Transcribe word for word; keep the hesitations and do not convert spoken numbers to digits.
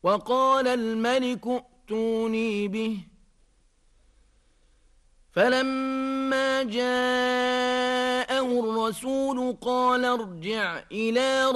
وقال الملك ائتوني به فلما جاءه الرسول قال ارجع إلى